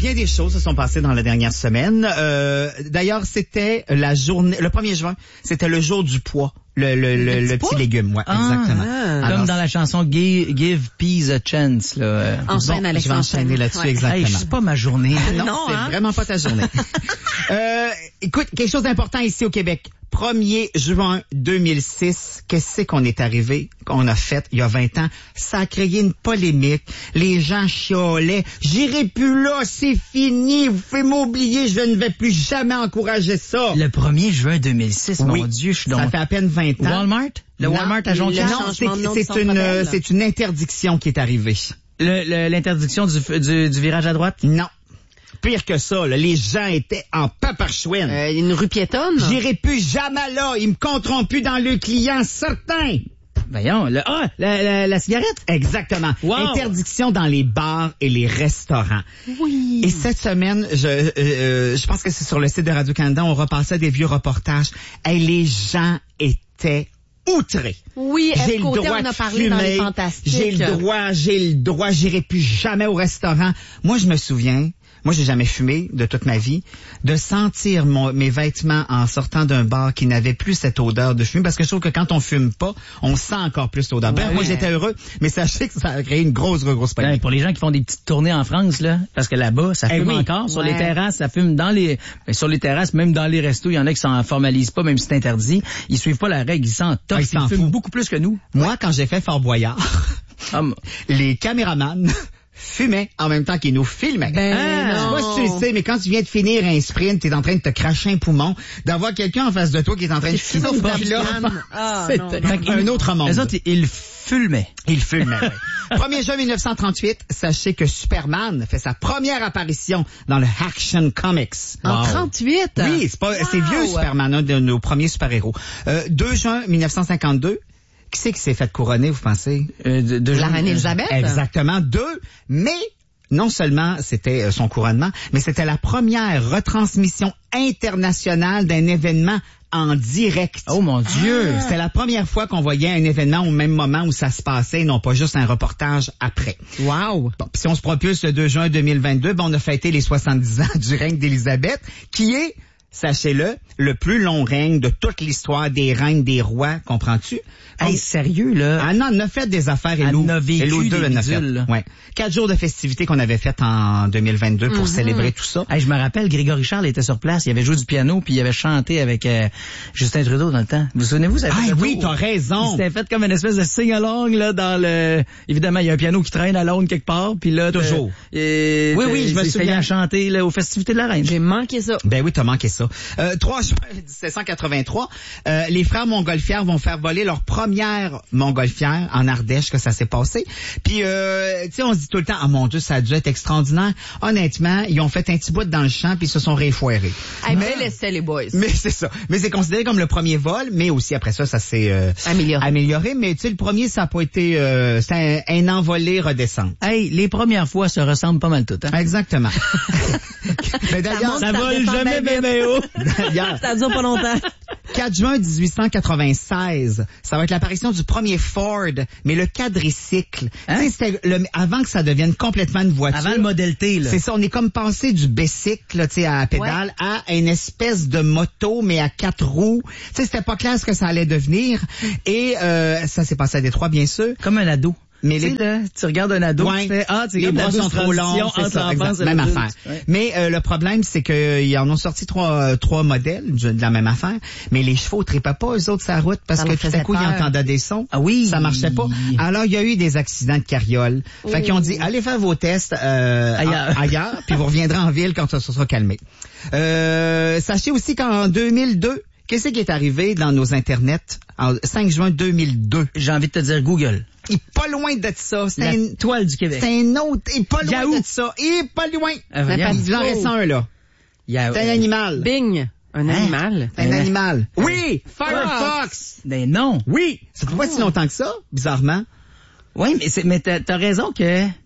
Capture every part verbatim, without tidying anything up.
bien des choses se sont passées dans la dernière semaine. Euh, d'ailleurs, c'était la journée, le premier juin, c'était le jour du pois. Le, le, le, le, le petit légume, ouais, ah, exactement. Ah. Comme dans la chanson Give, Give Peas a Chance, là. Enchaîne, bon, Alex, je vais enchaîner là-dessus, ouais. exactement. Hey, c'est pas ma journée. non, non, c'est hein? vraiment pas ta journée. euh, écoute, quelque chose d'important ici au Québec. premier juin deux mille six, qu'est-ce qu'on est arrivé, qu'on a fait il y a vingt ans? Ça a créé une polémique. Les gens chiolaient. J'irai plus là, c'est fini. Vous faites m'oublier, je ne vais plus jamais encourager ça. Le premier juin deux mille six, oui, mon Dieu, je suis ça donc... fait à peine vingt ans. Walmart? Le non, Walmart à Jonquière? Non, c'est, c'est, une, euh, c'est une interdiction qui est arrivée. Le, le, l'interdiction du, du, du virage à droite? Non. Pire que ça, là, les gens étaient en paparchouine. Euh, une rue piétonne? J'irai plus jamais là. Ils me compteront plus dans le client, certain. Voyons, le, ah, la, la, la cigarette? Exactement. Wow. Interdiction dans les bars et les restaurants. Oui. Et cette semaine, je, euh, euh, je pense que c'est sur le site de Radio-Canada, on repassait des vieux reportages. Et les gens étaient outrés. Oui, j'ai le côté, droit on a de parlé fumer, dans les Fantastiques. J'ai le droit, j'ai le droit, j'irai plus jamais au restaurant. Moi, je me souviens, moi, j'ai jamais fumé de toute ma vie, de sentir mon, mes vêtements en sortant d'un bar qui n'avait plus cette odeur de fumer, parce que je trouve que quand on fume pas, on sent encore plus l'odeur. Ben, ouais. moi, j'étais heureux, mais sachez que ça a créé une grosse, grosse, grosse polémique. Ouais, pour les gens qui font des petites tournées en France, là, parce que là-bas, ça Eh fume oui. encore. Sur Ouais. les terrasses, ça fume dans les, ben, sur les terrasses, même dans les restos, il y en a qui s'en formalisent pas, même si c'est interdit. Ils suivent pas la règle, ils s'en top, Ah, ils ils s'en fument foutent. beaucoup plus que nous. Moi, quand j'ai fait Fort Boyard, Hum. les caméramans fumaient en même temps qu'ils nous filmaient. Ben ah, non. Je sais pas si tu le sais, mais quand tu viens de finir un sprint, t'es en train de te cracher un poumon, d'avoir quelqu'un en face de toi qui est en train de fumer. Ah, C'est non. un autre monde. Les autres, ils fumaient. Il fume. premier juin mille neuf cent trente-huit, sachez que Superman fait sa première apparition dans le Action Comics. En Wow. trente-huit? Oui, c'est pas, Wow. c'est vieux Superman, un de nos premiers super-héros. Euh, deux juin mille neuf cent cinquante-deux, qui c'est qui s'est fait couronner, vous pensez? Euh, de, de La reine Elisabeth? Exactement, deux, mais non seulement c'était son couronnement, mais c'était la première retransmission internationale d'un événement en direct. Oh mon Dieu! Ah. C'était la première fois qu'on voyait un événement au même moment où ça se passait, non pas juste un reportage après. Wow! Bon, si on se propulse le deux juin deux mille vingt-deux, ben on a fêté les soixante-dix ans du règne d'Élisabeth, qui est, sachez-le, le plus long règne de toute l'histoire des reines, des rois, comprends-tu? Hey, sérieux, là? Ah non, on a fait des affaires et Elle Lou. en a vécu Et Lou deux, des elle en a fait. bidules, là. Ouais. Quatre jours de festivités qu'on avait faites en deux mille vingt-deux pour Mm-hmm. célébrer tout ça. Hey, je me rappelle, Grégory Charles était sur place, il avait joué du piano, puis il avait chanté avec euh, Justin Trudeau dans le temps. Vous vous souvenez-vous? Ça avait Ah fait oui, tour. t'as raison. Il s'était fait comme une espèce de sing-along, là, dans le... Évidemment, il y a un piano qui traîne à l'onde quelque part, puis là... Toujours. Et, Oui, oui, je me il s'est souviens. fait à chanter, là, aux festivités de la Reine. J'ai manqué ça. Ben oui, t'as manqué ça. Euh, trois juin dix-sept cent quatre-vingt-trois, euh, les frères Montgolfière vont faire voler leur première Montgolfière en Ardèche, que ça s'est passé. Puis, euh, tu sais, on se dit tout le temps, ah mon Dieu, ça a dû être extraordinaire. Honnêtement, ils ont fait un petit bout dans le champ, puis ils se sont réfoirés. Hey, mais, mais laissez les boys. mais c'est ça. Mais c'est considéré comme le premier vol, mais aussi après ça, ça s'est euh, Amélioré. amélioré. Mais tu sais, le premier, ça n'a pas été... Euh, c'était un, un envolé redescendre. Hey, les premières fois se ressemblent pas mal toutes, hein? Exactement. Mais d'ailleurs, monte, Ça ça vole descend jamais bien bien bien haut. d'ailleurs, Ça dure pas longtemps. quatre juin dix-huit cent quatre-vingt-seize, ça va être l'apparition du premier Ford, mais le quadricycle. Hein? Tu sais, c'était le, avant que ça devienne complètement une voiture. Avant le modèle T, là. C'est ça, on est comme passé du bicycle, là, tu sais, à pédale, à une espèce de moto, mais à quatre roues. Tu sais, c'était pas clair ce que ça allait devenir. Et euh, ça s'est passé à Détroit, bien sûr. Comme un ado. Mais Tu les... sais, là, tu regardes un ado, Ouais. tu fais, ah, tu les regardes la bras sont douce trop longs, transition c'est entre ça, l'enfance exact, et même l'adulte. affaire. Ouais. Mais euh, le problème, c'est qu'ils en ont sorti trois trois modèles de, de la même affaire, mais les chevaux tripaient pas eux autres sur la route parce Ça que leur tout à faisait coup, ils peur. entendaient des sons. Ah oui. Ça marchait pas. Alors, il y a eu des accidents de carriole. Fait qu'ils ont dit, allez faire vos tests euh, Ailleurs. en- ailleurs, puis vous reviendrez en ville quand ça se sera calmé. Euh, sachez aussi qu'en deux mille deux, qu'est-ce qui est arrivé dans nos internets en cinq juin deux mille deux? J'ai envie de te dire Google. Il est pas loin de ça. C'est La un, toile du Québec. c'est un autre. Il est pas loin Yahoo. de ça. Il est pas loin. Ah, voyons. Il en reste un, là. Il y a- C'est un animal. Bing. Un Hein? animal. C'est un Euh, animal. Oui! Firefox! Ben non. Oui! Ça fait pas si longtemps que ça, bizarrement. Oui, mais c'est, mais t'as, t'as raison que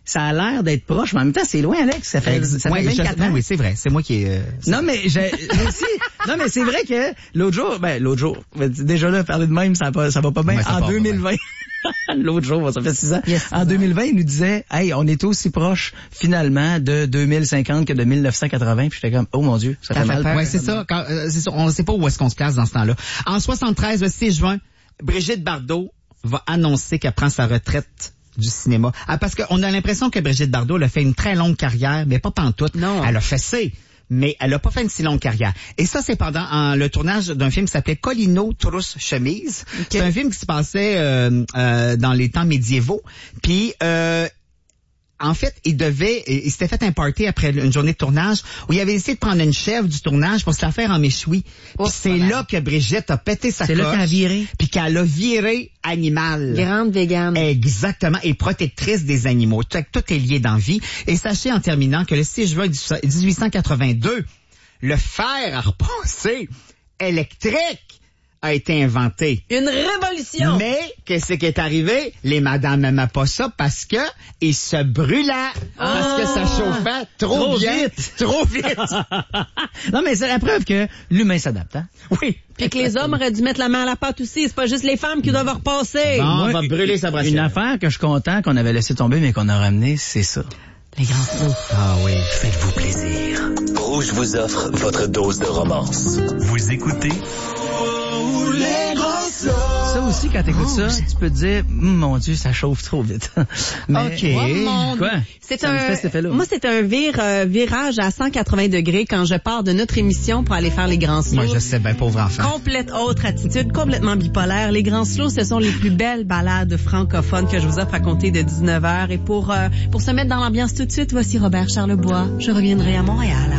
ça a l'air d'être proche, mais en même temps, c'est loin, Alex. Ça fait, ça fait Ouais, je- vingt-quatre non, ans. oui, c'est vrai. C'est moi qui ai... euh, Non, mais j'ai, moi aussi. Non, mais c'est vrai que l'autre jour, ben, l'autre jour, déjà là, parler de même, ça va, ça va pas bien. Ouais, ça En part pas deux mille vingt. L'autre jour, ça fait six ans. Yes, en deux mille vingt, il nous disait, hey, on est aussi proche, finalement, de deux mille cinquante que de mille neuf cent quatre-vingts. Puis j'étais comme, oh mon Dieu, ça fait mal. Ouais, c'est ça. Quand, euh, c'est ça. On ne sait pas où est-ce qu'on se place dans ce temps-là. En soixante-treize, le six juin, Brigitte Bardot va annoncer qu'elle prend sa retraite du cinéma. Ah, parce qu'on a l'impression que Brigitte Bardot elle a fait une très longue carrière, mais pas pantoute. Non. Elle a fessé, mais elle a pas fait une si longue carrière. Et ça, c'est pendant en, le tournage d'un film qui s'appelait Colino Trousse Chemise. Okay. C'est un film qui se passait euh, euh, dans les temps médiévaux. Puis euh, en fait, il devait, il s'était fait un party après une journée de tournage où il avait essayé de prendre une chèvre du tournage pour se la faire en méchoui. Oh, puis c'est là que Brigitte a pété sa coche. C'est là qu'elle a viré. Puis qu'elle a viré animal. Grande végane. Exactement. Et protectrice des animaux. Tout, tout est lié dans la vie. Et sachez en terminant que le six juin dix-huit cent quatre-vingt-deux, le fer à repasser électrique a été inventé. Une révolution! Mais, qu'est-ce qui est arrivé? Les madames n'aimaient pas ça parce que ils se brûlaient. Parce que ça chauffait trop, Trop bien. vite. Trop vite. Non, mais c'est la preuve que l'humain s'adapte, hein? Oui. Puis que les hommes auraient dû mettre la main à la pâte aussi. C'est pas juste les femmes qui doivent repasser. Bon, Moi, on va brûler sa brassière. Une affaire que je suis content qu'on avait laissé tomber, mais qu'on a ramené, c'est ça. Les grands flots. Ah oui. Faites-vous plaisir. Rouge vous offre votre dose de romance. Vous écoutez Ça aussi, quand t'écoutes ça, tu peux te dire, Hm, mon Dieu, ça chauffe trop vite. Mais, OK. Oh mon Dieu. Quoi? C'est Ça me un, fait cet effet-là. moi, c'est un vir, euh, virage à cent quatre-vingts degrés quand je pars de notre émission pour aller faire les grands slows. Moi, je sais bien, pauvre enfant. Complète autre attitude, complètement bipolaire. Les grands slows, ce sont les plus belles ballades francophones que je vous offre à compter de dix-neuf heures. Et pour, euh, pour se mettre dans l'ambiance tout de suite, voici Robert Charlebois. Je reviendrai à Montréal.